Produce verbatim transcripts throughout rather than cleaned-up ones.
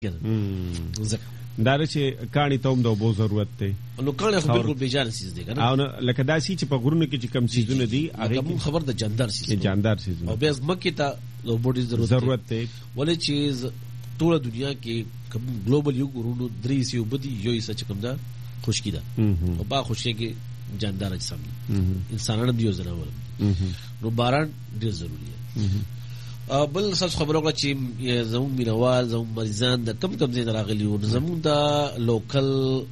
ځکه دا چې کاڼي ته هم د اوبو ضرورت دی. نو کاڼي خو بالکل بیجانه څیز دی کنه، او لکه دا سي چې په غرونو کې چې کم سیزونه دي هغه موږ خبر د جاندار سیز جاندار سیز او بیا مکه ته د اوبو ضرورت ضرورت دی. ولې چې ټول دنیا کې کوم ګلوبل یو غرونو درې سی وبدي یو یې څه کوم دا خشکی ده او با خشکی کې جاندار اجسام دي، انسانانو دی زناور نو باران ډیر ضروری دی. بل څه خبرو کړه چې زموږ مینوال زموږ مریضان د کم کم ځای راغلي او زموږ د لوکل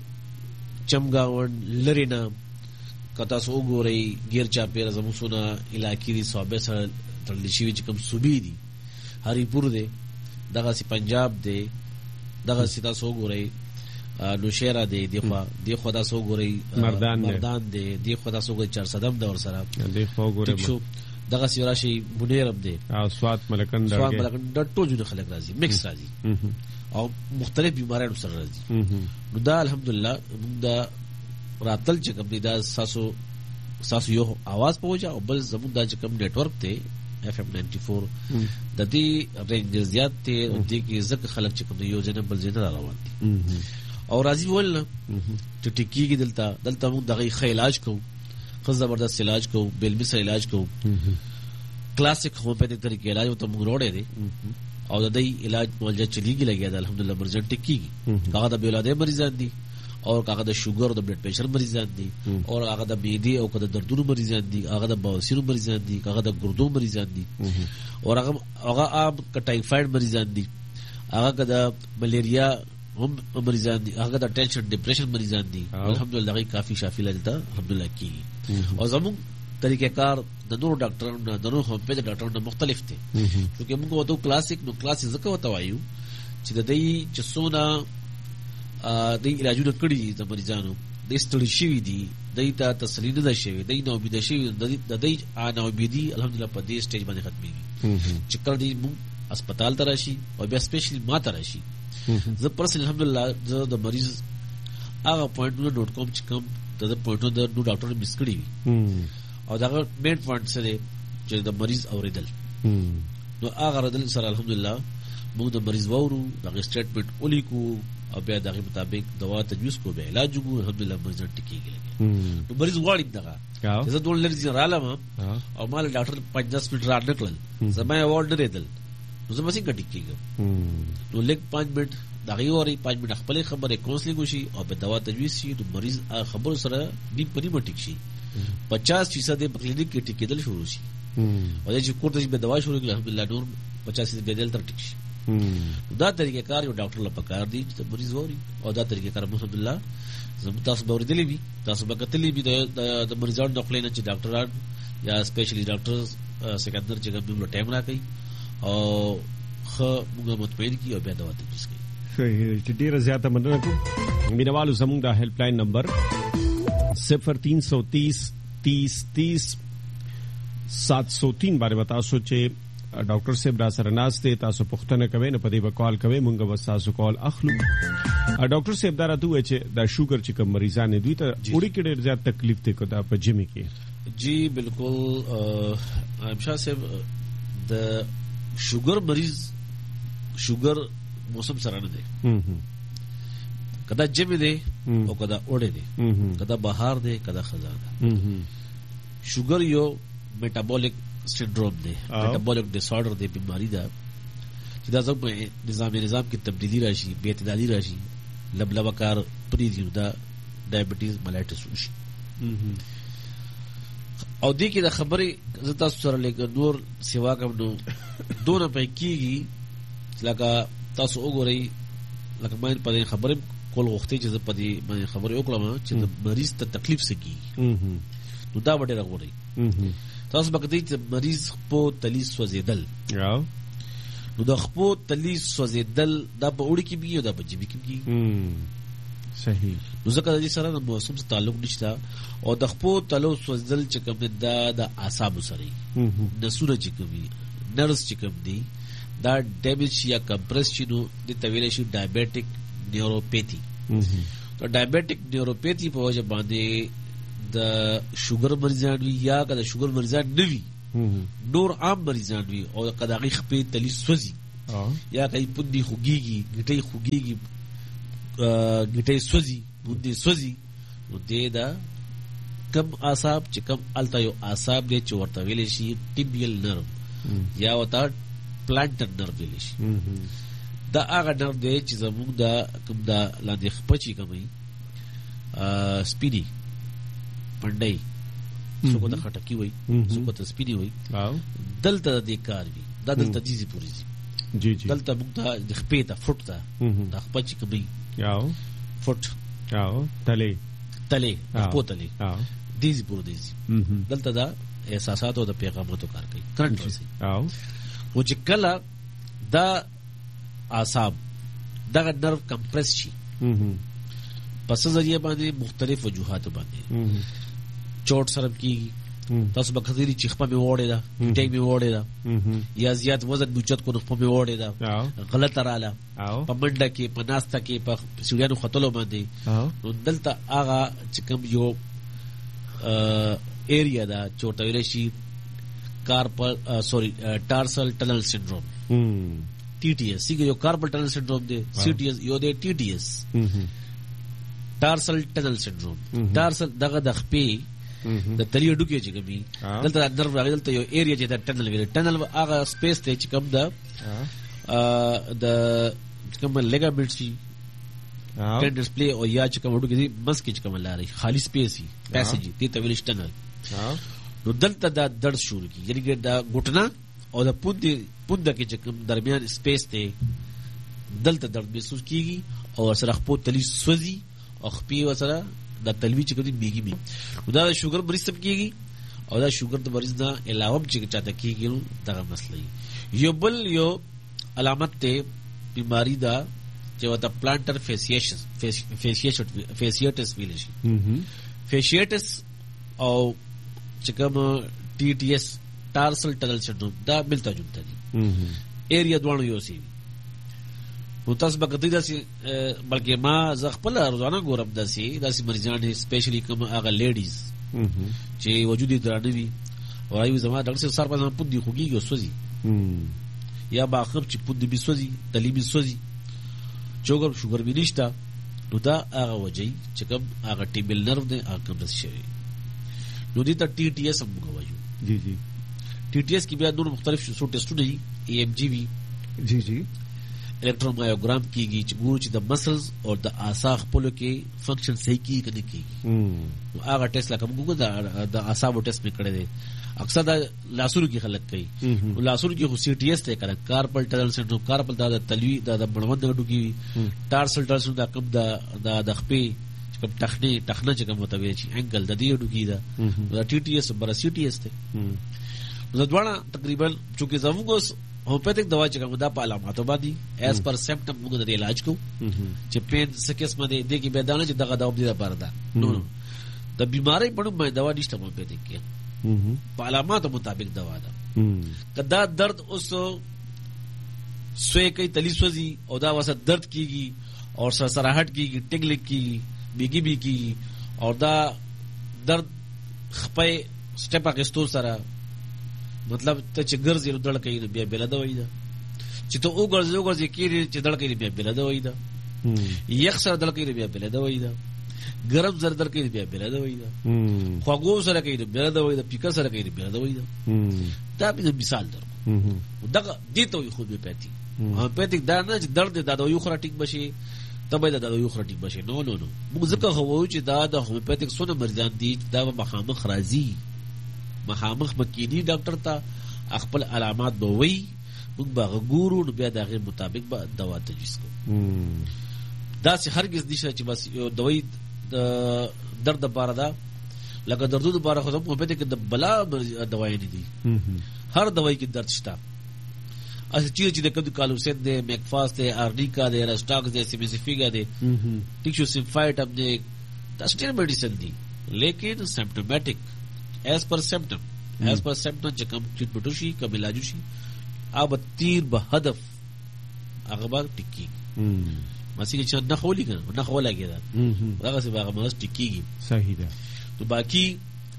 چمګاون لرینا کتا سو ګوري غیر چا پیر زموږ سونه علاقې دي صوبې سره تړل شي چې کوم صوبې دي هری پور دي دغه سي پنجاب دی دغه سي تاسو ګوري نوشهرا دی دیخوا دیخوا تاسو ګوري مردان مردان دی دیخوا تاسو ګوري چار صدم د ور سره دیخوا ګوري دغه سی راشي بنیرم دی او سواد ملکند سواد ملکند د ټول جن خلک راځي مکس راځي او مختلف بیماریانو سره راځي. نو دا الحمدلله موږ دا راتل چې کوم دا ساسو ساسو یو आवाज پوجا او بل زموږ دا چې کوم نیټورک ته اف ام نائنٹی فور د دې رینج زیات ته او دې کې زکه خلک چې کوم یو جن بل زیاده روان دي او راځي ول چې ټکی کې دلته دلته موږ دغه ښه علاج کوو، خو زبردست علاج کوو، بل مثل علاج کوو، کلاسیک ہومیوپیتھک طریقې علاج ته موږ وروړې دي او د دې علاج مولجه چلیږي لګیا ده الحمدلله مرزن ټکی هغه د بیولاده مریضان دي او هغه د شوګر د بلډ پریشر مریضان دي او هغه د معدې او د دردونو مریضان دي، هغه د بواسیر مریضان دي، هغه د ګردو مریضان دي او هغه هغه عام ټایفاید مریضان دي، هغه د ملیریا هم مریضان دي، هغه د ټینشن ډیپریشن مریضان دي. الحمدلله هغه کافی شافی لري الحمدلله کی او زموږ طریقې کار د نورو ډاکټرانو د نورو هومیوپیتھک ډاکټرانو مختلف دي چې موږ وته کلاسیک نو کلاسیک ځکه وته وایو چې د دې چې سونا د علاجونو کړي د مریضانو د ستړي شوي دي د ته تسلی نه ده شوي د نو امید شوي د دې انا امیدي الحمدلله په دې سټیج باندې ختميږي چې کله دې موږ هسپتال ته راشي او بیا سپیشلی ما ته راشي زه پرسنل الحمدلله زه د مریض هغه پوینټونه نوٹ کوم چې کوم د پوینټونو د نو ډاکټر مس کړي او دا مین پوینټ سره چې د مریض اوریدل نو هغه ردل سره الحمدلله موږ د مریض وورو د سټیټمنټ ولیکو او بیا دغه مطابق دوا تجویز کو به علاج وکړو الحمدلله مریض ټیکيږي نو مریض غواړي دغه زه ډول لري رالم او مال ډاکټر پنځه منټ را نکړل زما وارد ریدل نو زما څنګه ټیکيږي نو لیک پنځه منټ دغه یوري پنځه منټ خپل خبره کونسلینګ وشي او به دوا تجویز شي نو مریض خبر سره نیم پرې مټیک شي پچاس فیصد په کلینیک کې ټیکېدل شروع شي او چې کوټه به دوا شروع کړي الحمدلله نور پچاس فیصد بدل تر ټیک شي. دا طریقې کار یو ډاکټر له پکار دي چې مریض ووري او دا طریقې کار الحمدلله زموږ تاسو به ورېدلې وي تاسو به کتلې وي د مریضانو نقلې نه چې ډاکټران یا سپیشلی ډاکټر سکندر چې کوم ټایم راکړي او خو موږ مطمئن کی او بیا دوا تجویز کوي. چې ډیره زیاته مننه کوم مینوالو زموږ د هیلپ لاین نمبر صفر تین سو تیس تیس تیس سات سو تین باندې بتا سو چې ډاکټر صاحب را سره ناشته تاسو پوښتنه کوي نه پدې وکال کوي مونږ به تاسو کال اخلو. ډاکټر صاحب دا راته چې دا شوګر چې کوم مریضان دوی ته وړي کې ډېر زیات تکلیف ته کوي په جمی کې. جی بالکل امشا صاحب د شوګر مریض شوګر موسم سره نه دی کدا جمی دی او کدا اوړه دی کدا بهار دی کدا خزان دی. شوګر یو میټابولیک سنډروم دی میټابولیک ډیس آرډر دی بیماری ده چې دا زموږ نظام نظام کې تبدیلی راشي بے اعتدالي راشي لبلبه کار پرې دی دا ډایبټیز ملایټس وشي او دې کې د خبرې زتا سره لګ نور سیوا کوم نو دونه پې کیږي لکه تاسو وګورئ لکه مې په خبره کول غوښتي چې په دې باندې خبرې وکړم چې د مریض ته تکلیف سکی نو دا وړه راغوري تاسو به کدی چې مریض په تلی سوځیدل نو د خپو تلی سوځیدل دا په وړي کې بي دا په جيبي کې بي صحیح نو ځکه د دې سره د موسم سره تعلق نشته او د خپو تلو سوځیدل چې کوم دا د اعصاب سره نسونه چې کوي نرس چې کوم دي دا ډیمیج یا کمپرس چې نو د طویل شي ډایابټیک نیوروپیتھی تو ډایابټیک نیوروپیتھی په وجه باندې د شوګر مریضان وي یا کله شوګر مریضان نه وي نور عام مریضان وي او کله هغه خپې تلی سوځي یا کای پوندی خوګيږي ګټي خوګيږي ګټي سوزي پوندي سوزي نو دې دا کم اعصاب چې کم التا یو اعصاب دې چې ورته ویل شي ټیبیل نرو یا وتا پلانټر نرو ویل شي دا هغه نرو دې چې زموږ دا کوم دا لاندې خپچی کوي سپینی پندای څوک د خټکی وای څوک ته سپینی وای دلته د کار وی دا دلته دیزي پوری جی جی دلته موږ ته د خپې ته فوټ ته د خپچی کوي یاو فوټ یاو تله تله په تله دیزي پور دیزي دلته دا احساسات او د پیغاماتو کار کوي کرنٹ وسی او و چې کله دا اعصاب دا نرو کمپرس شي پس ذریعہ باندې مختلف وجوهات باندې چوٹ سرم کی تاسو به خزيري چخپه می وړه دا ټي می وړه دا یا زیات وزن بوچت کو خپه می وړه دا غلط رااله په منډه کې په ناستا کې په سړيانو خطلو باندې نو دلته هغه چې کوم یو ایریا دا چوټه ویل شي کارپل سوري ټارسل ټنل سنډروم ټي ټي اس یو کارپل ټنل سنډروم دی سی ټي اس یو دی ټي ټي اس ټارسل ټنل سنډروم ټارسل دغه د خپې د تلیو ډوکې چې کوي دلته نرو راغلی دلته یو ایریا چې د ټنل ویل ټنل هغه سپیس ته چې کوم دا د کوم لیګامنټ شي ټن ډسپلی او یا چې کوم ډوکې دي بس کې چې کوم لاري خالی سپیس وي پیسېج دي ته ویل ټنل نو دلته دا درد شروع کی یعنی دا ګټنا او د پوند پوند کې چې کوم درمیان سپیس ته دلته درد محسوس کیږي او سره خپل تلی سوزي او خپې وسره د تلوي چې کوي بیګي بي دا شوګر مریض سم کیږي او دا شوګر د مریض نه علاوه چې چاته کیږي دا مسله یو بل یو علامت ته بیماری دا چې وتا پلانټر فیسیشن فیسیشن فیسیټس ویل شي فیسیټس او چې کوم ټي ټي اس ټارسل ټنل سنډروم دا ملتا جوړتا دي ایریا دوانو یو سی نو تاسو به کدی داسي بلکې ما ز خپل روزانه ګورم داسي داسي مریضان سپیشلی کوم هغه لیډیز چې وجودي درانوي او ایو زما ډاکټر سر په پوندي خوږي او سوزي یا باخر چې پوندي بي سوزي تلی بي سوزي چوګر شوګر بي نشتا نو دا هغه وجي چې کوم هغه ټیبل نرو دی هغه کوم شي نو دي ته ټي ټي اس هم وایو جی جی ټي ټي اس کې بیا نور مختلف سو ټیسټونه دي ای ام جی وی جی جی الکترومایوګرام کیږي چې ګورو چې د مسلز او د اعصاب خپل کې فنکشن صحیح کیږي کنه کیږي هغه ټیسټ لکه موږ د اعصاب ټیسټ می کړی دی اکثر د لاسونو کې خلک کوي او لاسونو کې خو سی ټي اس ته کوي کارپل ټنل سنډروم کارپل دا د تلوي دا د بڼوند ډوګي ټارسل ټارسل دا کوم د د خپې کوم تخنی تخنه چې کوم متوي شي انګل د دې ډوګي دا د ټي ټي اس بر سی ټي اس ته نو دواړه تقریبا چې زموږ होम्योपैथिक दवा چې کوم دا په علاماتو باندې ایز پر سیمپټم موږ د علاج کو چې پین سکیس باندې د کې بدانه چې دغه دوا دې لپاره ده نو د بیماری په اړه دوا نشته هومیوپیتیک کې په علاماتو مطابق دوا ده کدا درد اوس سوی کوي تلی سوزي او دا واسه درد کیږي او سرسراهټ کیږي ټنګل کیږي بیګي بیګي او دا درد خپې سټپ اگستو سره مطلب ته چې ګرځي نو دړ کوي بیا بل دا وای دا چې ته وګرځي وګرځي کېږي چې دړ کوي بیا بل دا وای دا یخ سره دړ کوي بیا بل دا وای دا ګرم زر دړ کوي بیا بل دا وای دا خوګو سره کوي بیا دا وای دا پیکا سره کوي بیا دا وای دا دا به مثال درکو دغه دې ته خو به پاتې هومیوپیتیک دا نه چې درد دا د یو خراټیک بشي تبه دا د یو خراټیک بشي نو نو نو موږ ځکه خو چې دا د هومیوپیتیک سونه مریضان دي دا مخامخ راځي مخامخ مکینی ډاکټر ته خپل علامات به وي موږ به ګورو نو بیا دغه مطابق به دوا تجویز کوو دا چې هرگز نشه چې بس یو دوی د درد لپاره ده لکه دردو لپاره خو په پته کې د بلا دوايي نه دي هر دوايي کې درد شته اصل چیز چې د کدو کالوسید ده میکفاس ده ارنیکا ده راسټاک ده سیمسیفیګا ده ټیکشو سیمفایټ هم ده دا سټیر میډیسن دي لیکن سمپټومټیک ایز پر سمپټم ایز پر سمپټم چې کوم ټریټمنټ شي کوم علاج شي اب تیر به هدف هغه به ټکی مسی چې نه خولي کنه نه خولا کېده هغه څه هغه مرز ټکیږي صحیح ده تو باقی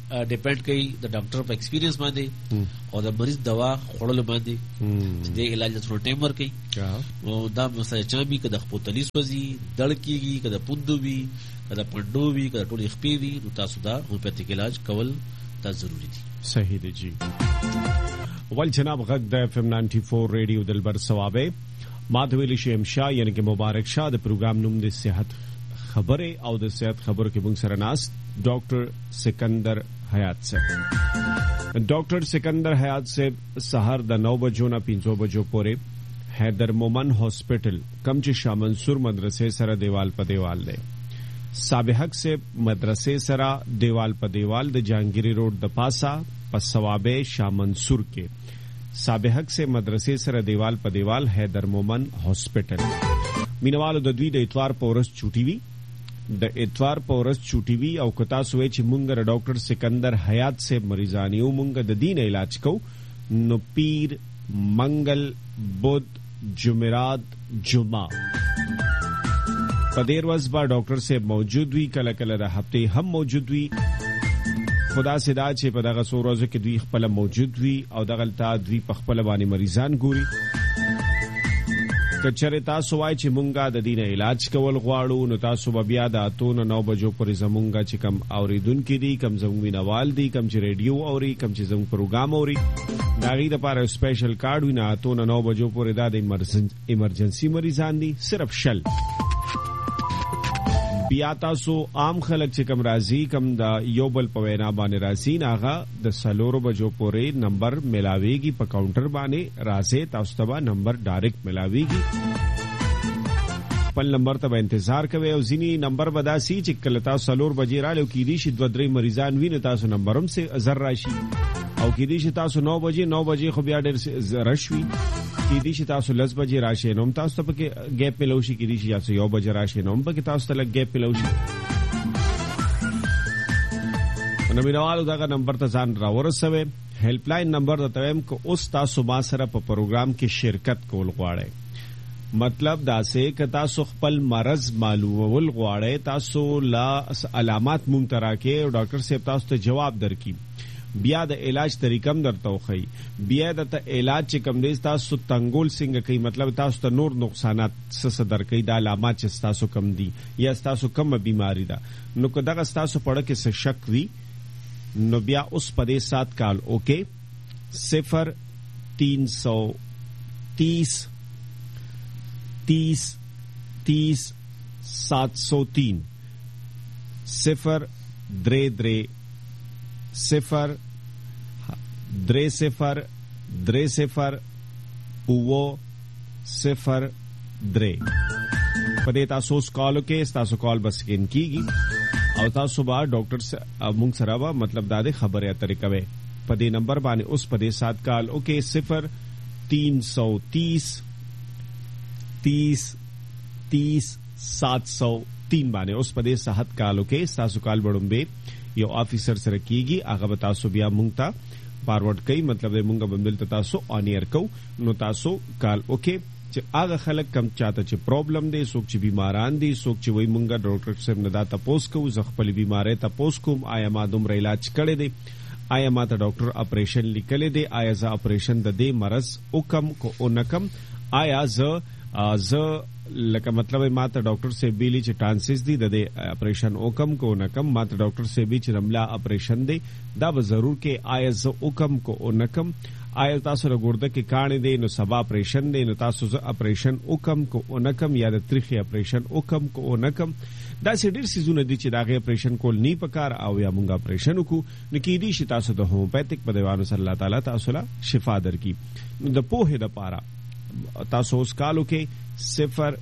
ډیپند کوي د ډاکټر په ایکسپیرینس باندې او د مریض دوا خوړلو باندې چې د علاج څو ټایم ورکړي او دا مثلا چامي کده خپوتلی سوځي دړ کیږي کده پوندو وي کده پندو وي کده ټول خپې وي نو تاسو دا هومیوپیتیک علاج کول دا ضروری دي. صحیح دی جی. ول جناب غږ د اف ام نائنٹی فور ریډیو دلبر ثوابه ماధవیلی شیم شاه یعنی کہ مبارک شاه د پروګرام نوم د صحت خبره او د صحت خبرو کې موږ سره ناس ډاکټر سکندر حیات صاحب. ډاکټر سکندر حیات صاحب سحر د نو بجو نه پنځو بجو پورې حیدر مومن هاسپټل کم چې شاه منصور مدرسې سره دیوال په دیوال دی. سابحق سے مدرسې سره دیوال په دیوال د جانګيري روډ د پاسا په ثوابه شاه منصور کې. سابحق سے مدرسې سره دیوال په دیوال حیدر مومن هاسپټل. مینوالو د دوی د اتوار په ورځ چوټي وی د اتوار په ورځ چوټي وی او کتا سوې چې مونږ ډاکټر سکندر حیات سے مریضانی او مونږ د دین علاج کو نو پیر منگل بدھ جمعرات جمعہ پدیر ورځ با ډاکټر سے موجود وی کله کله د هفته هم موجود وی. خدا سدا چې په دغه څو ورځو کې دوی خپل موجود وی او دغه تا دوی په خپل باندې مریضان ګوري. کچره تاسو وای چې مونږه د دین علاج کول غواړو نو تاسو بیا د اتون نو بجو پورې زمونږه چې کم اوریدونکو دي کم زموږ وینوال دي کم چې ریډیو اوري کم چې زموږ پروګرام اوري داغي د لپاره سپیشل کارت وینه اتون نو بجو پورې د ایمرجنسي مریضان دي صرف شل. بیا تاسو عام خلک چې کم راځي کم د یو بل په وینا باندې راځي ناغه د سلورو بجو پورې نمبر ملاويږي په کاونټر باندې راځي تاسو ته نمبر ډایرکټ ملاويږي. خپل نمبر ته انتظار کوي او ځینی نمبر بداسي چې کله تاسو سلور بجې رااله کې دي شي دوه درې مریضان ویني تاسو نمبرم سه زر راشي او کې دي شي تاسو نو بجې نو بجې خو بیا ډېر رشوي کې دي شي تاسو لس بجې راشي نو تاسو ته کې ګیپ ملوشي کې دي شي تاسو یو بجې راشي نو په کې تاسو ته لګ ګیپ ملوشي. نو مینوالو دغه نمبر ته ځان را ورسوي. هیلپ لاین نمبر د تویم کو اوس تاسو ما سره په پروګرام کې شرکت کول غواړئ مطلب دا سه ک تاسو خپل مرض معلومول غواړئ تاسو لا علامات مونږ تراکه او ډاکټر صاحب تاسو ته جواب درکې بیا د علاج طریقم درته وخی بیا د علاج چې کم دی تاسو تنګول څنګه کوي مطلب تاسو ته نور نقصانات څه صدر کوي د علامات چې تاسو کم دي یا تاسو کم بیماری ده نو که دغه تاسو پړه کې څه شک وي نو بیا اوس په دې سات کال اوکے صفر تین سو تیس تیس تیس سات سو تین صفر درے درے صفر درے صفر درے صفر پوو صفر درے پدې تاسو کال کې تاسو کال بس سکین کیږي او تاسو با ډاکټر سره مونږ سره با مطلب دا د خبره اترې کوي پدې نمبر باندې اوس پدې سات کال اوکے صفر تین سو تیس تیس تیس سات سو تین باندې اوس پدې صحت کال کې تاسو کال وړومبه یو افیسر سره کیږي هغه تاسو بیا مونږ ته فارورډ کوي مطلب مونږ بندل ته تاسو آن ایر کو نو تاسو کال اوکے چې هغه خلک کم چاته چې پرابلم دی څوک چې بیماران دي څوک چې وای مونږه ډاکټر صاحب نه دا تاسو کو ز خپل بیماری تاسو کوم آیا ما دومره علاج کړی دی آیا ما ته ډاکټر اپریشن لیکلی دی آیا ز اپریشن د دې مرض او کم کو اونکم آیا ز ز لکه مطلب ما ته ډاکټر سے بیلی چې ټانسس دي د اپریشن وکم کو نکم ما ته ډاکټر سے بي چې رملا اپریشن دی دا به ضرور کې آیا ز وکم کو نکم آیا تاسو رګورده کې کانې دی نو سبا اپریشن دی نو تاسو ز اپریشن وکم کو نکم یا د تاریخي اپریشن وکم کو نکم دا سې ډېر سيزونه دي چې داغه اپریشن کول نه پکار او یا مونږه اپریشن وکړو نو کې دي چې تاسو د هومیوپیتیک په دیوانو صلی الله تعالی تاسو لا شفا درکې نو د پوهه د پاره تاسو اوس کالو کې صفر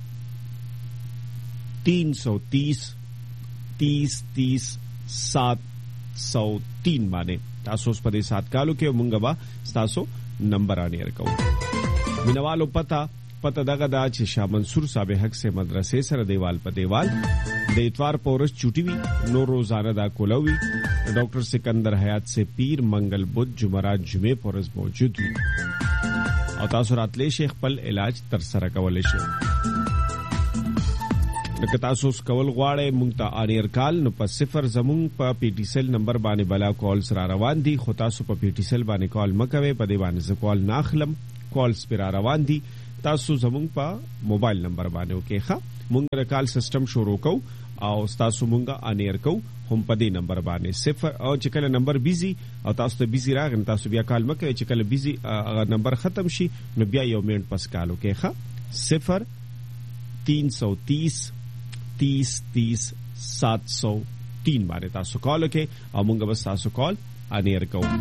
تین سو تیس تیس تیس سات سو تین باندې تاسو اوس په دې سات کالو کې مونږه با تاسو نمبر انیر کوو مینوالو پتا پتا دغه دا چې شاه منصور صاحب حق سے مدرسې سره دیوال په دیوال د اتوار پورس چوټي وی نو روزانه دا کولوي ډاکټر سکندر حیات سے پیر منگل بدھ جمعرات جمعه پورس موجود وي او تاسو راتلې شیخ خپل علاج تر سره کولای شئ نو که تاسو اوس کول غواړئ مونږ ته انیر کال نو په صفر زمونږ په پی ټي سیل نمبر باندې بلا کالز را روان دي خو تاسو په پی ټي سیل باندې کال مکوئ په دې باندې زه کال ناخلم کالز پر را روان دي تاسو زمونږ په موبایل نمبر باندې وکړئ ښه مونږ د کال سیستم شروع کوو او تاسو مونږه انیر کوو هم په دې نمبر باندې صفر او چې کله نمبر بیزي او تاسو ته بیزي راغی تاسو بیا کال مکوئ چې کله بیزي هغه نمبر ختم شي نو بیا یو منټ پس کال وکړئ ښه صفر تین سو تیس تیس تیس سات سو تین باندې تاسو کال وکړئ او مونږ بس تاسو کال انیر کوو.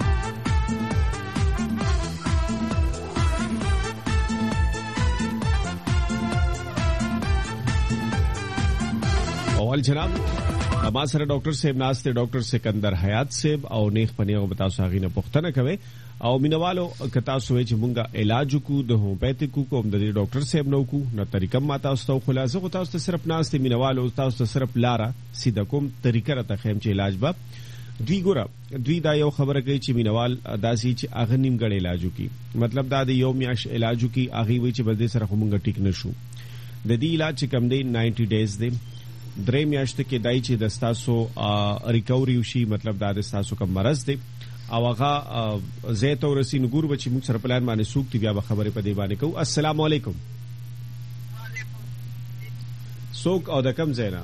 اول جناب ما سره ډاکټر صاحب ناشته ډاکټر سکندر حیات صاحب او نیخ پنیو بتا سو هغه نه پوښتنه کوي او مینوالو کتا سوې چې مونږه علاج کو د هومیوپیتیک کو د ډاکټر صاحب نو کو نو طریقه ما تاسو ته خلاصه کو تاسو ته صرف ناشته مینوالو تاسو ته صرف لارا سیده کوم طریقه راته خیم چې علاج با دوی ګوره دوی دا یو خبره کوي چې مینوال داسي چې اغه نیم غړ علاجو کی مطلب دا د یو میاش علاجو کی اغه وی چې بل دې سره مونږه ټیک نشو د دې علاج چې کم دی نائنٹی ډیز دی درې میاشتې کې دای چې د تاسو ریکوري وشي مطلب دا د تاسو کوم مرز دی او هغه زیت او رسین ګور بچی موږ سره پلان باندې سوق دی بیا به خبرې په دی باندې کو. السلام علیکم. سوق او د کم زینا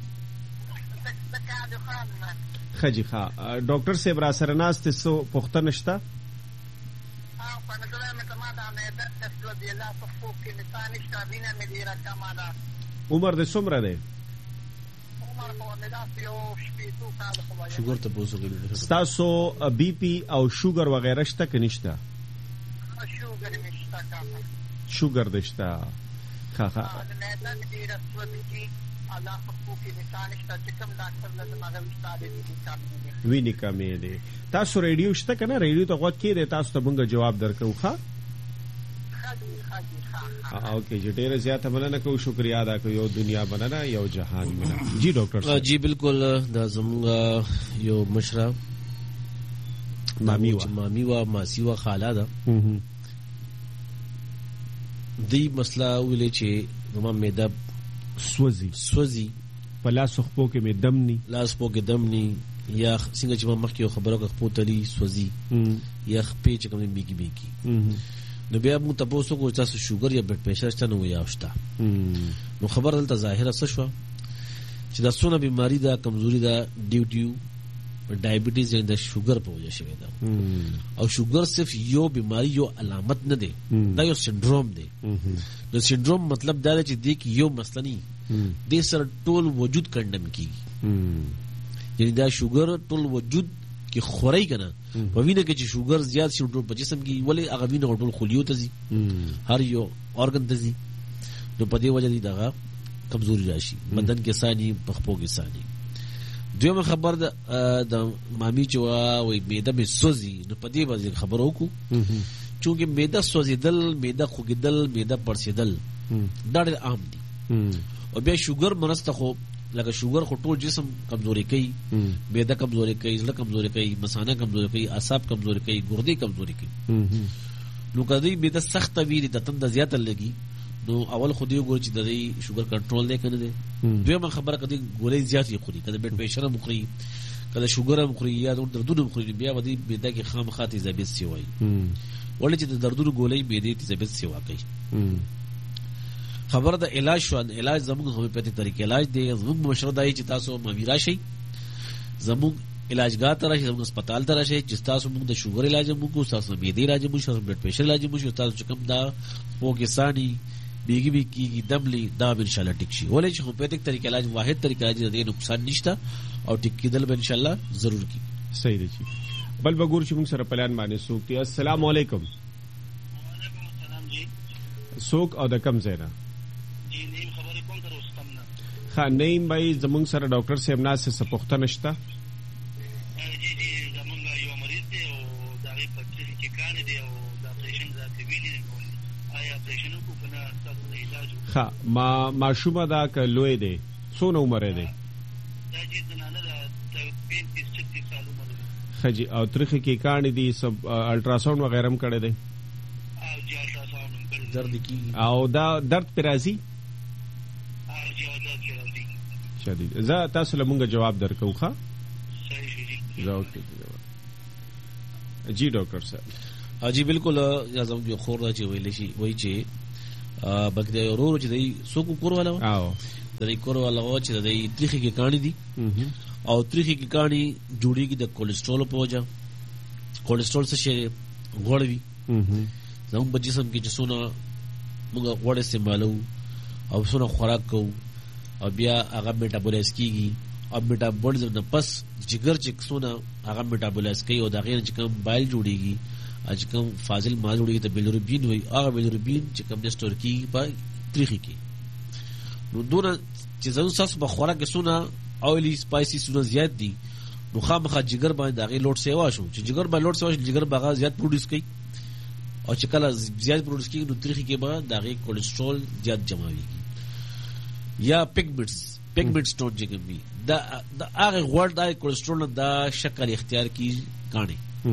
خجی ښا ډاکټر صاحب را سره ناست سو پښتنه شته عمر د څومره دی شوګر ته پوسوګل تاسو بی پی او شوګر وغیرہ شته که نشته شوګر نشته کا شوګر دشته ها ها ویني کمې دي تاسو ریډیو شته کنه ریډیو ته غوږ کړئ تاسو ته موږ جواب درکو ښا اوکے جی ډیره زیاته مننه کوم شکریا ادا کوم یو دنیا بننه یو جهان بننه. جی ډاکټر جی بالکل دا زمونږ یو مشره مامي وا مامي وا ماسي وا خاله ده دی مسله ولې چې زما معده سوزي سوزي په لاس خپو کې مې دم ني لاس خپو کې دم ني یا څنګه چې ما مخکې خبرو کې خپو تلی سوزي یا خپې چې کوم بیګي بیګي نو بیا موږ تاسو کو تاسو شوګر یا بلډ پریشر شته نو یا شته نو خبر دلته ظاهره څه شو چې دا څونه بیماری دا کمزوري دا ډیو ډیو ډایبټیز یا د شوګر په وجه شوی دا او شوګر صرف یو بیماری یو علامت نه دی دا یو سنډروم دی نو سنډروم مطلب دا چې دی کې یو مسله نه دی سره ټول وجود کندم کیږي یعنی دا شوګر ټول وجود کې خوري کنه په وینه کې چې شوګر زیات شي ټول په جسم کې ولې هغه وینه ټول خلیو ته ځي هر یو اورګن ته ځي نو په دې وجه دي دغه کمزوري راشي بدن کې ساني پخپو کې ساني. دویمه خبر د د مامي چې وای معده مې سوزي نو په دې باندې خبر وکړو چونکه معده سوزیدل معده خوګیدل معده پړسیدل دا ډېر عام دي او بیا شوګر مرسته خو لکه شوګر خو ټول جسم کمزوري کوي معده کمزوري کوي زړه کمزوري کوي مثانه کمزوري کوي اعصاب کمزوري کوي ګردې کمزوري کوي نو کدی معده سخت وی د تند زیات لګي نو اول خو دې ګور چې د دې شوګر کنټرول نه کنه دي دویمه خبره کدی ګولې زیات یې خوري کله بلډ پریشر مخري کله شوګر مخري یا دردونه مخري بیا ودی معده کې خامخاتي زبېت سی وای ولې چې د دردونو ګولې معده ته زبېت سی واقعي خبر د علاج شو علاج زموږ هومیوپیتیک طریقې علاج دی زموږ مشوره دی چې تاسو ماویرا شي زموږ علاجګاه ته راشي زموږ هسپتال ته راشي چې تاسو موږ د شوګر علاج موږ کو تاسو معدې علاج موږ تاسو بلډ پریشر علاج موږ تاسو کوم دا پوګسانی بیګي بیګي دملی دا ان شاء الله ټیک شي ولې چې هومیوپیتیک طریقې علاج واحد طریقه دی د نقصان نشته او ټیک کېدل به ان شاء الله ضرور کی صحیح دی بل بګور چې موږ سره پلان باندې سوق دی. السلام علیکم. وعلیکم السلام جی سوق او د کم زینا جی نیم خبرې کوم تر اوسه تم نه ها نیم بھائی زمونږ سره ډاکټر صاحب ناس څه پوښتنه نشته جی جی زمونږ یو مریض دی او دا غي پچې چې کان دی او دا اپریشن ځکه ویلي دی آیا اپریشن کو کنه تاسو نه علاج ها ما ماشومه دا ک لوی دی څونه عمر دی دا جی زنانه دا پینتیس چھتیس سال عمر دی خجی او ترخه کې کان دي سب الټراساوند وغیرہ هم کړی دی او جی الټراساوند هم کړی درد کی او دا درد پر راځي حالات چې راځي شدید. زه تاسو له مونږ جواب درکو ښه صحیح شي زه اوکې جی ډاکټر صاحب. جی بالکل اعظم جو خور دا چې ویل شي وای چې بلکې د ورور چې دی سوکو کور والا او د کور والا و چې د تریخي کې کانی دي او تریخي کې کانی جوړیږي د کولیسټرول په وجه. کولیسټرول څه شي غوړوي زموږ په جسم کې چې څونه موږ غوړ استعمالو او څونه خوراک کوو او بیا هغه میټابولاایز کیږي او میټابولیزم نه پس جګر چې څونه هغه میټابولاایز کوي او د غیر چې کوم بایل جوړیږي چې کوم فاضل مال جوړیږي ته بیلروبین وي. هغه بیلروبین چې کوم د سٹور کیږي په تریخي کې نو دونه چې زموږ ساس په خوراک کې څونه اویلی سپایسی څونه زیات دي نو خامخا جګر باندې هغه لوډ سیوا شو چې جګر باندې لوډ سیوا شو جګر باغ زیات پروډوس کوي او چې کله زیات پروډوس کوي نو تریخي کې به دغه کولیسټرول زیات جمع ويږي یا پیگمنټس پیگمنټ سٹون چې کوم وي دا هغه غوړ د کولیسټرول دا شکل اختیار کی کانه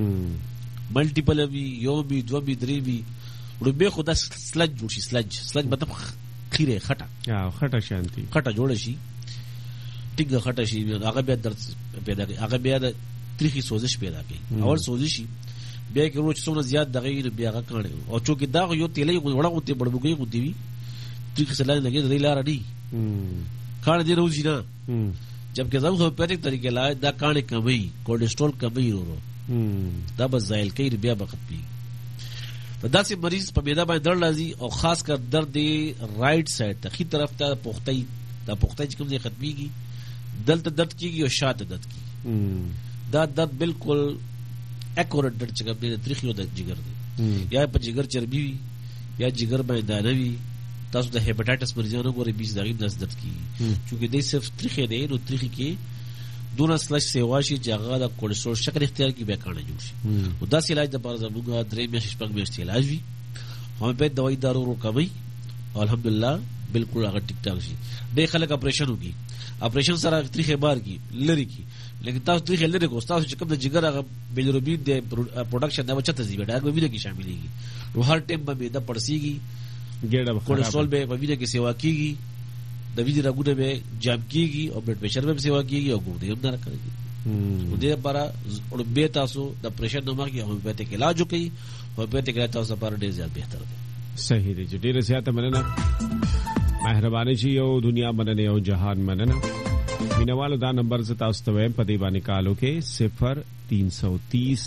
ملټیپل وی یو بي دو بي درې بي وربه خدا سلج جوړ شي سلج سلج مطلب خیره خټه یا خټه شانتي خټه جوړ شي ټیګه خټه شي هغه بیا درد پیدا کوي هغه بیا د تریخي سوزش پیدا کوي اول سوزش شي بیا کې روز څومره زیات دغه بیا هغه کړي او چې دا یو تیلې وړه غوته بړبوګي غوتی وي تریخي سره لګي د لار دی کان دي روزي نه جبکې زموږ په پټک طریقې لا دا کان کمي کولیسټرول کمي ورو دا به زایل کوي بیا وخت پی په داسې مریض په میدا باندې درد راځي او خاص کر درد دی رائټ سایډ ته خي طرف ته پختای دا پختای چې کوم ځای ختميږي دلته درد کیږي او شاته درد کیږي دا درد بالکل اکورټ درد چې کوم دی تریخي د جګر دی یا په جګر چربي وي یا جګر باندې دانه وي تاسو د هپاتایټس مریضانو غوړي بیس دغه داس درد کیږي چې دې صرف تریخي دی نو تریخي کې دونه سلش سیواشي چې هغه د کولیسټرول شکل اختیار کی به کانه جوړ شي او دا علاج د بار زموږه درې میاشتې شپږ میاشتې علاج وي هم په دوايي دارو ورو کوي الحمدلله بالکل هغه ټیک ټاک شي. ډېر خلک اپریشن وکي اپریشن سره تریخه بار کی لری کی لیکن تاسو تریخه لری کو تاسو چې کوم د جګر هغه بیلروبین د پروډکشن دا چته زی بیٹا هغه وینه کې شاملېږي نو هر ټیم به دا پړسیږي ګډه کولیسټرول به په وینه کې سیوا کیږي د وینې رګونه به جام کیږي او بلډ پریشر به سیوا کیږي او ګردې هم نه کوي نو دې لپاره او به تاسو د پریشر نه مخکې هومیوپیتیک علاج وکړي هومیوپیتیک علاج تاسو لپاره ډېر زیات بهتر دی. صحیح دی ډېر زیات مننه مهرباني جی او دنیا مننه او جهان مننه مینوالو دا نمبر ز تاسو ته په دې باندې کالو کې صفر تین سو تیس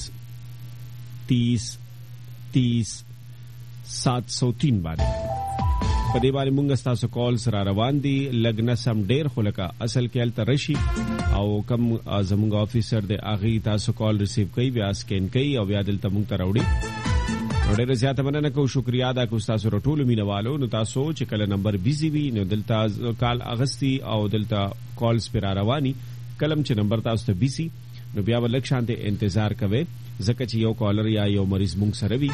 تیس تیس سات سو تین باندې په دې باندې مونږ تاسو کال سره روان دي لګنه سم ډیر خلکا اصل کې ال ترشي او کم زموږ افیسر د اغي تاسو کال ریسیو کوي بیا سکین کوي او بیا دلته مونږ ته راوړي ډېر زیات مننه کو شکریا ادا کو تاسو رټول مینوالو نو تاسو چې کله نمبر بیزی وي نو دلته کال اغستی او دلته کالز پر رواني کلم چې نمبر تاسو ته بیزی نو بیا ولک شانته انتظار کوي ځکه چې یو کالر یا یو مریض مونږ سره وي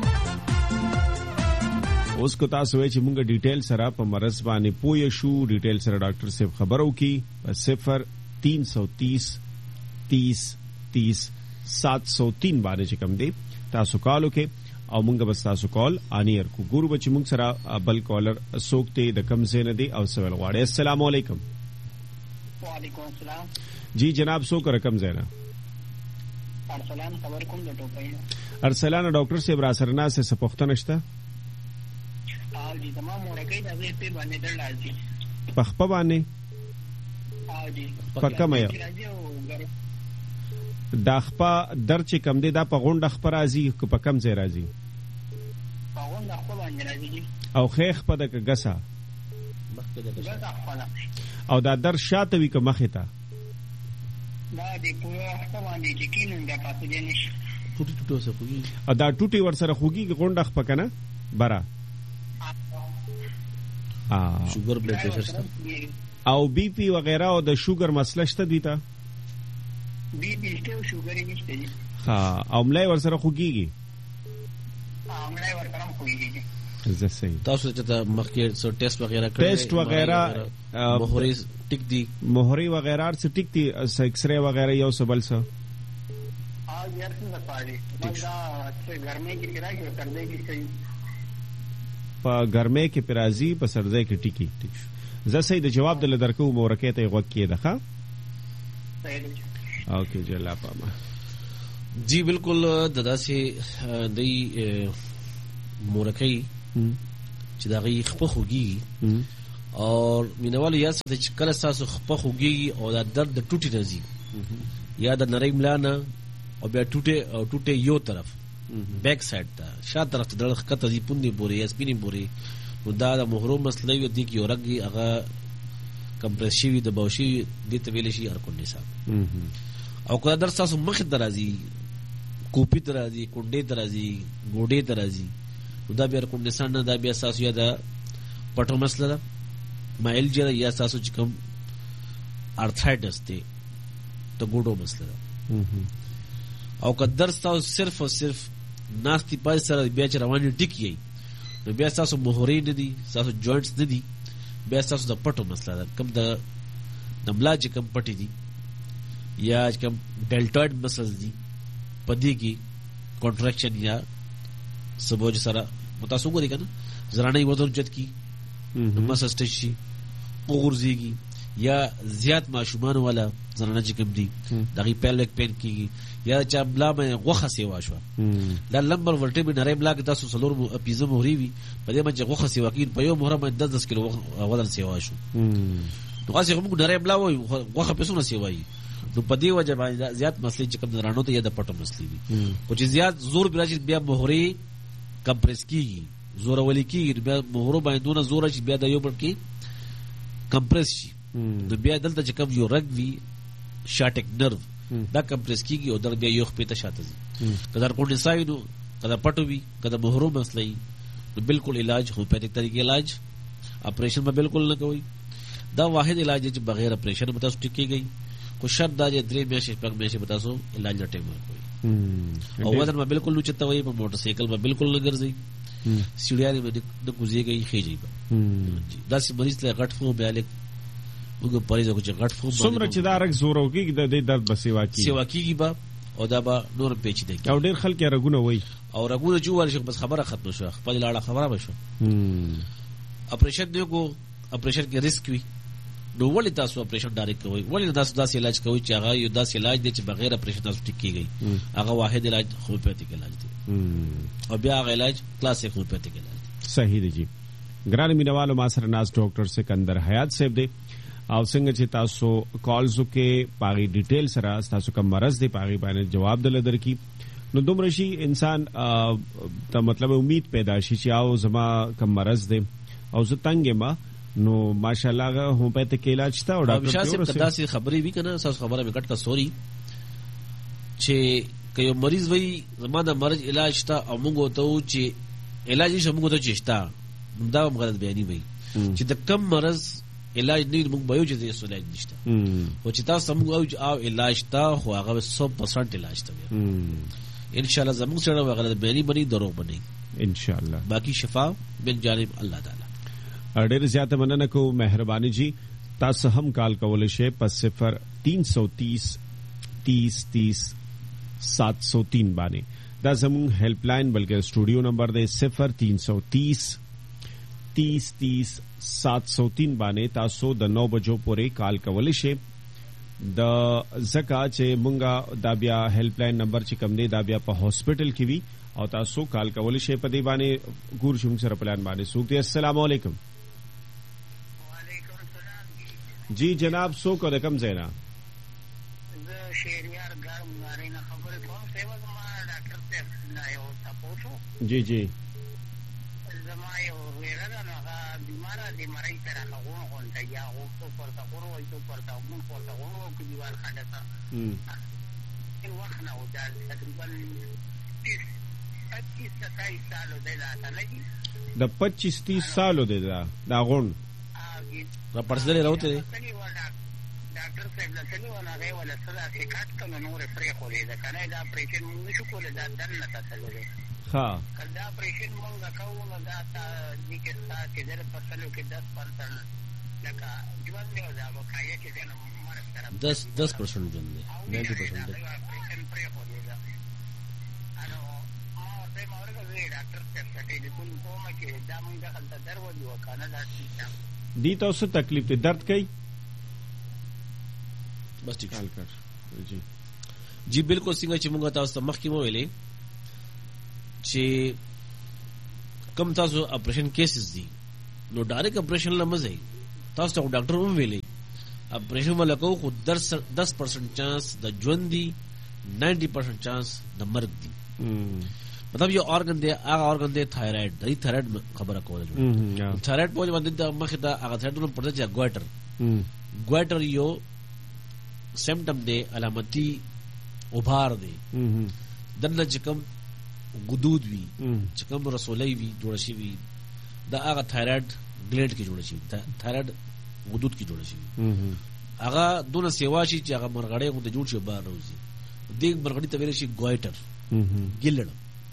اوس کو تاسو چې مونږ ډیټیل سره په مرز باندې پوي شو ډیټیل سره ډاکټر صاحب خبرو کی صفر تین سو تیس تیس تیس سات سو تین باندې چې کم دی تاسو کالو کې او مونږ بس تاسو کال انیر کو ګورو بچ مونږ سره بل کالر سوکته د کم زین دی او سوال غواړي. السلام علیکم. وعلیکم السلام. جی جناب سو کر کم زینا ارسلان خبر کوم د ټوپۍ ارسلان ډاکټر صاحب را سرنا سے سپختنه شته او دې تمام مورګي د دې په باندې در راځي پخپه باندې او دې پکه مې دا خپه در چې کم دی دا په غونډه خپه راځي که په کم ځای راځي په غونډه خپه باندې راځي او خیخ په د ګسا او دا در شاته وي که مخې ته دا دې پوره خپه باندې چې کینون دا پاتې دی نشي ټوټي ټوټو سره خوږي او دا ټوټي ور سره خوږي غونډه خپه کنه برا شوګر بلډ پریشر شته او بی پی وغیرہ او د شوګر مسله شته دی تا بی پی شته او شوګر یې نشته دي ها او ملای ور سره خوږيږي ها ملای ور سره خوږيږي زه صحیح تاسو ته مخکې سو ټیسټ وغیرہ کړی ټیسټ وغیرہ مهوري ټیک دی مهوري وغیرہ څه ټیک دی ایکس رے وغیرہ یو څه بل څه ها یار څه پاره دا چې ګرمه کې راځي سردی کې صحیح په ګرمه کې پرازي په سردی کې ټیکی ټیک زه سې د جواب د لدرکو مورکه ته وکې ده ښا اوکې جلا پاما جی بالکل ددا سے دای مورکه چې دا غي خپه خوږي اور مینوالو یا څه چې کله تاسو خپه خوږي او دا درد د ټوټي راځي یا د نری ملانه او بیا ټوټه او ټوټه یو طرف بیک سایډ ته شا طرف ته دغه کته دی پوندې بوري یا سپینې بوري نو دا د محروم مسله یو دی کې اورګي هغه کمپرس شي د بوشي د طویل شي ار کونډي صاحب او کله در تاسو مخ درازي کوپی درازي کونډې درازي ګوډې درازي دا بیا کوم نشان نه دا بیا تاسو یا دا پټو مسله ده مایل جره یا تاسو چې کوم ارثرایټس ته ته ګوډو مسله ده او که درس تاسو صرف او صرف ناستي پای سره بیا چې رواني ټیکي نو بیا تاسو مهوري نه دي تاسو جوائنټس نه دي بیا تاسو د پټو مسله ده کوم د نملا چې کوم پټي دي یا کوم ډیلټوئډ مسلز دي پدې کې کنټراکشن یا سبوج سره متاسو غوړي کنه زرانه وزن جت کی مسسټ شي اورځيږي یا زیات ماشومان والا زرانه چې کوم دي دغه پیلویک پین کیږي یا چې بلا مې غوخه سیوا شو دا لمبر ورټه به نری بلا کې تاسو سلور اپیزم هوري وي په دې باندې غوخه سیوا کې په یو مهره باندې دس کیلو وزن سیوا شو نو خاصه موږ نری بلا وای غوخه په سونه سیوای نو په دې وجه باندې زیات مسلې چې کوم رانو ته یا د پټو مسلې دي او چې زیات زور براجي بیا مهوري کمپرس کیږي زور ولي کیږي بیا مهرو باندې دونه زور چې بیا د یو بل کې کمپرس شي نو بیا دلته چې کوم یو رګ وی شاټک نرو دا کمپرس کیږي او در بیا یو خپې ته شاته ځي کله کوډ سای نو کله پټو وی کله مهرو مسلې نو بالکل علاج هومیوپیتھک طریقې علاج اپریشن به بالکل نه کوي دا واحد علاج چې بغیر اپریشن به تاسو ټیکي گئی کو شرط دا چې درې میاشتې پک میاشتې به تاسو علاج لټه کوي او وزن به بالکل نه چته وي په موټر سایکل به بالکل نه ګرځي سیړیاري به د کوزيږي خېږي دا سي مریض له غټ فو به الک وګ پریزو چې غټ فو څومره چې دا رګ زور وکي د دې درد بسیوا کی سیوا کیږي با او دا به نور پیچ دی او ډیر خلک رګونه وای او رګونه جوړ شي بس خبره ختم شو خپل لاړه خبره بشو اپریشن دی کو اپریشن کې ریسک وي نو ولې تاسو اپریشن ډایرکټ کوئ ولې تاسو داسې علاج کوئ چې هغه یو داسې علاج دی چې بغیر اپریشن تاسو ټیک کیږي هغه واحد علاج هومیوپیتھک علاج دی او بیا هغه علاج کلاسیک هومیوپیتھک علاج دی صحیح دی جی ګران مینوالو ما سره ناز ډاکټر سکندر حیات صاحب دی او څنګه چې تاسو کالز کې پاغي ډیټیل سره تاسو کوم مرز دی پاغي باندې جواب دل درکې نو دومره شي انسان ته مطلب امید پیدا شي چې او زما کوم مرز دی او زه تنګ ما نو ماشاءالله هومیوپیتھک علاج تا او ډاکټر شاه صاحب کدا سي خبرې وی کنه تاسو خبره وکټ کا سوري چې کيو مریض وای زما د مرض علاج تا او موږ ته چې علاج یې موږ ته چشتا دا غلط بیانې وای چې د کم مرض علاج نه موږ به یو چې یې علاج نشته او چې تاسو موږ او علاج تا خو هغه سو پرسنټ علاج ته ان شاء الله زموږ سره غلط بیانې بني درو بني ان شاء الله باقی شفا من جانب الله تعالی ډېر زیاته مننه کو مهرباني جی تاسو هم کال کول شي په صفر تین سو تیس تیس تیس سات سو تین باندې دا زموږ هیلپ لاین بلکې سټوډیو نمبر دی صفر تین سو تیس تیس تیس سات سو تین باندې تاسو د نو بجو پورې کال کول شي د زکا چې مونږه دا بیا هیلپ لاین نمبر چې کم دی دا بیا په هاسپټل کې وی او تاسو کال کول شي په دې باندې ګور شوم سره پلان باندې سوک دی السلام علیکم جی جناب سو کو رقم زینا زه شهریار ګرم غاری نه خبره کوم سیوا زما ډاکټر صاحب نه یو تاسو جی جی زما یو ویره نه هغه بیمار دي مړی تر هغه غونډه یا هغه پورته کورو وای ته پورته غون پورته غون او کې دیوال خنډه تا ان وخت نه و دا تقریبا پچیس ستایس سالو دی دا نه د پچیس تیس سالو دی دا دا غون را پرسدلې راوته ډاکټر صاحب له څنګه ولا غي ولا صدا چې کټ کله نور فرې خولې دا کنه دا اپریشن موږ نشو کولای دا دنه تاسو ها کله اپریشن موږ کوو نو دا چې کې تاسو چې در په سلو کې دس پرسنټ لکه ژوند دی دا وکایې چې نه مرګ سره دس دس پرسنټ ژوند دی نوي پرسنټ اپریشن فرې خولې دا انو ما ته مورګه وی ډاکټر صاحب ته ټلیفون کوم چې دا موږ خلک درو دی وکنه دا چې دی تاسو تکلیف ته درد کوي بس ٹھیک حل کر جی جی بالکل څنګه چې موږ تاسو ته مخکې مو ویلې چې کم تاسو اپریشن کیسز دي نو ډایرکټ اپریشن لمزه تاسو ته ډاکټر هم ویلې اپریشن ولکو خو دس پرسنٹ چانس د ژوند دي نائنٹی پرسنٹ چانس د مرګ دي مطلب یو ارګن دی هغه ارګن دی تھایرایډ دی تھایرایډ خبره کوله تھایرایډ په باندې د مخه دا هغه تھایرایډ په پرځه ګوټر ګوټر یو سیمټم دی علامتي اوبار دی دنه چې کوم غدود وی چې کوم رسولای وی جوړ شي وی دا هغه تھایرایډ گلینډ کې جوړ شي تھایرایډ غدود کې جوړ شي هغه دونه سیوا شي چې هغه مرغړې غو د جوړ شي بار روزي دې مرغړې ته ویل شي ګوټر ګلړ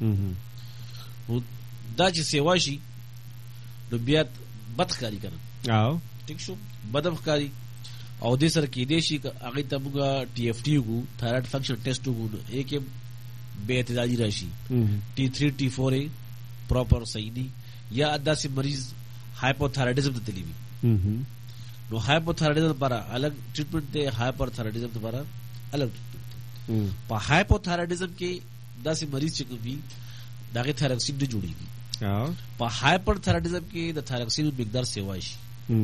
دا چې سیوا شي نو بیا بدخاري کړه او ٹھیک شو بدخاري او دې سره کې دې شي هغه ته موږ ټي اف ټي وګو تھایرایډ فنکشن ټیسټ وګو یک بے اعتدالي راشي ټي تھری ټي فور ای پراپر صحیح دي یا داسې مریض هایپوتھایرایډزم ته تللی وي نو هایپوتھایرایډزم لپاره الګ ټریټمنټ دی هایپرتھایرایډزم لپاره الګ په هایپوتھایرایډزم کې داسې مریض چې کوي داغه تھایروکسین نه جوړیږي په هایپرتھایرایډزم کې د تھایروکسین مقدار سیوا شي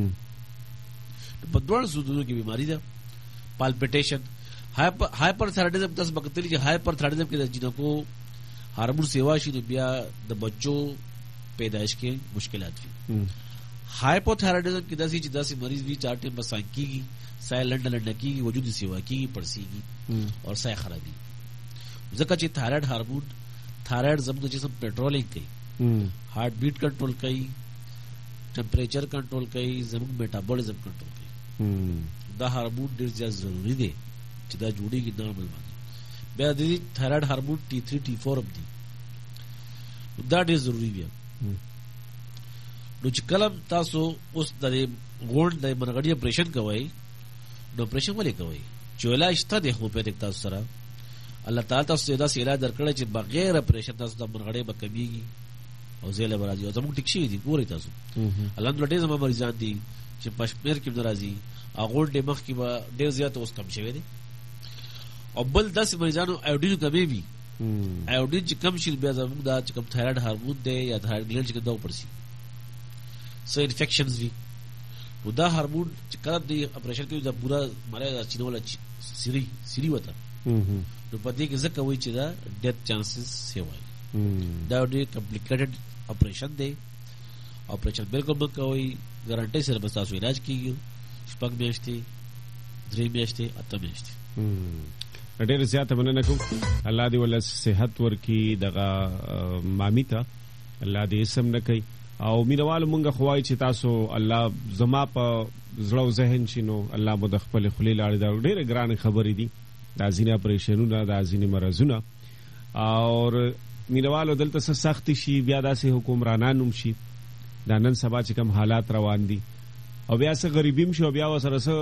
په دوه صورتونو کې بیماری ده پالپیټیشن هایپرتھایرایډزم تاسو بکتلی چې هایپرتھایرایډزم کې د جنکو هارمون سیوا شي نو بیا د بچو پیدائش کې مشکلات وي هایپوتھایرایډزم کې داسې چې داسې مریض وي چار ټیم بس کیږي سای لنډ لنډ کیږي وجود سیوا کیږي پړسیږي او سای خرابي ځکه چې تھایرایډ هارمون تھایرایډ زموږ جسم پټرولینګ کوي هارت بیٹ کنټرول کوي ټمپریچر کنټرول کوي زموږ میټابولیزم کنټرول کوي دا هارمون ډیر زیات ضروری دی چې دا جوړیږي نارمل باندې بیا د تھایرایډ هارمون ټي تھری ټي فور هم دي دا ډیر ضروری دی نو چې کلم تاسو اوس د غوړ د مرغړی اپریشن کوي نو اپریشن ولې کوي چې علاج شته د هومیوپیتک تاسو سره الله تعالی تاسو دا سیلا درکړی چې بغیر اپریشن تاسو د مرغړی به کمیږي او زیله برازي او زموږ ټیک شي دي ګوري تاسو الحمدلله زموږ مریضان دي چې پښمیر کې ناراضي هغه ډېر مخ کې به ډېر زیات اوس کم شوی دي او بل داسې مریضانو ایوډین کمی وي ایوډین چې کم شي بیا زموږ دا چې کوم تھایرایډ هارمون دی یا تھایرایډ گلینډ چې دا پرسي سو انفیکشنز وي نو دا هارمون چې کله دی اپریشن کوي دا پورا مړی دا چینوله سری سری وته نو په دې کې ځکه وایي چې دا ډیث چانسز سیوای دا ډېر کمپلیکیټډ اپریشن دی اپریشن بالکل به کوي ګارانټي سره به تاسو علاج کیږي شپږ میاشتې درې میاشتې اته میاشتې ډېر زیاته مننه کوم الله دې ول صحت ورکړي دغه مامي ته الله دې اسم نه کوي او مینوال مونږه خوای چې تاسو الله زما په زړه او ذهن شینو الله مو د خپل خلی لاړې دا ډېر ګران خبرې دي دا ځینې اپریشنونه دا ځینې مرزونه او مینوال دلته سخت شي بیا داسې حکمرانان هم شي دا نن سبا چې کوم حالات روان دي او بیا څه غریبیم شي او بیا وسره څه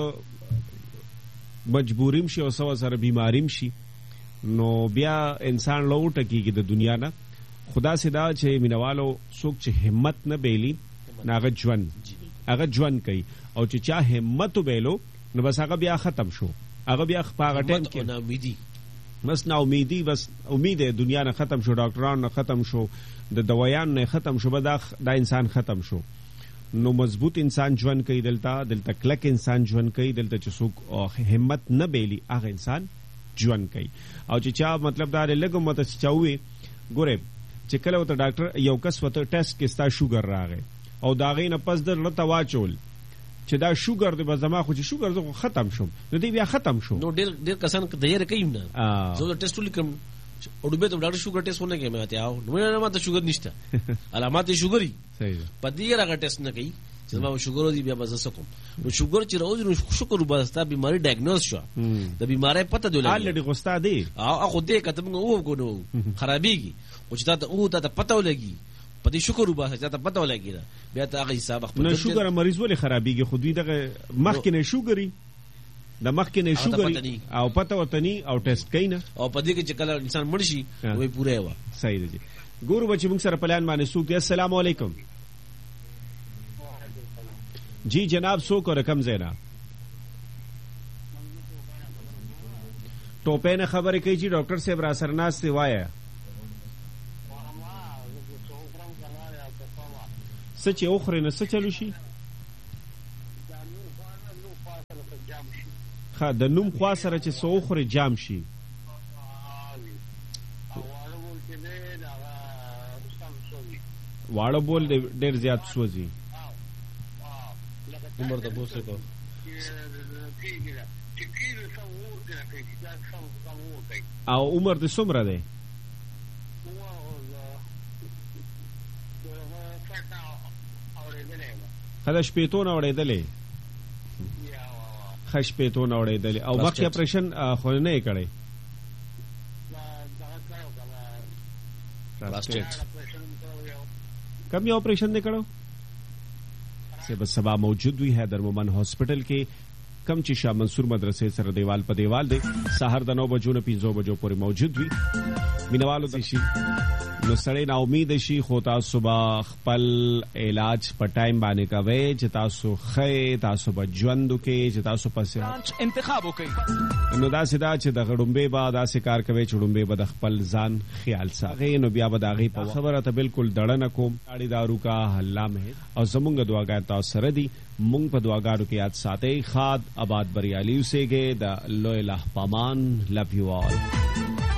مجبوریم شي او څه سره بیماریم شي نو بیا انسان لوټه کیږي د دنیا نه خدا سدا چې مینوالو څوک چې همت نه بیلی هغه ژوند هغه ژوند کوي او چې چا همت وبېلو نو بس هغه بیا ختم شو هغه بیا خپاغه ټیم کې نا امیدي بس نا امیدي بس امید دنیا نه ختم شو ډاکټرانو نه ختم شو د دوايان نه ختم شو دا دا انسان ختم شو نو مضبوط انسان ژوند کوي دلته دلته کلک انسان ژوند کوي دلته چې څوک همت نه بیلی هغه انسان ژوند کوي او چې چا مطلب دا لګو مت چاوي ګوره چې کله وته ډاکټر یو کس وته ټیسټ کې ستا شوګر راغی او دا غي نه پس در لته واچول چې دا شوګر د بزما خو چې شوګر زه ختم شوم نو دی بیا ختم شو نو ډیر ډیر کسان تیار کوي نه زه ټیسټ ولیکم او به ته ډاکټر شوګر ټیسټ ونه کوي مې ته او نو نه ماته شوګر نشته علامات شوګري صحیح په دې راغ ټیسټ نه کوي چې ما شوګر دی بیا بس کوم نو شوګر چې راوځي نو شکر وباستا بیماری ډایګنوز شو د بیماری پته دی الډی غوستا دی او خو دې کته موږ وو کو نو خرابېږي او چې تا او ته پته ولګي په دې شکر وباسه چې ته پته ولګي بیا ته هغه حساب خپل نو شوګر مریض ولې خرابېږي خو دوی دغه مخکې نه شوګري د مخکې نه شوګري او پته وتني او ټیسټ کین او په دې کې چې کله انسان مړ شي وای پوره و صحیح دی ګورو بچ موږ سره پلان باندې سوق السلام علیکم جی جناب څوک او رقم زینا ټوپې نه خبرې کوي چې ډاکټر صاحب را سره ناست دی وایه څه چې وخورې نه څه چلو شي ښه د نوم خوا سره چې څه وخورې جام شي واړه بول ډېر زیات سوځي عمر د بوسه کو او عمر د څومره دی خدا شپېتو نه اورېدلې ښه شپېتو نه اورېدلې او مخکې اپریشن خو نه یې کړی کم یو اپریشن نه کړو سے بس سبا موجود وی حیدر مومن ہاسپٹل کې کم چې شاه منصور مدرسې سره دیوال په دیوال دی سحر د نو بجو نه پنځو بجو پورې موجود وي مینوالو د شي نو سړی نا امید شي خو تاسو به خپل علاج په ټایم باندې کوي چې تاسو خې تاسو به ژوند کې چې تاسو پسې انتخاب وکړي نو دا سدا چې د غړومبه با دا سکار کوي چې غړومبه به د خپل ځان خیال ساغي نو بیا به دا غي په خبره ته بالکل دړه نه کوم اړي دارو کا حلا مه او زمونږ دعاګار تاسو سره دي مونږ په دعاګارو کې یاد ساتي خاد آباد بریالي اوسېږي د لوی الله پامان لو یو آل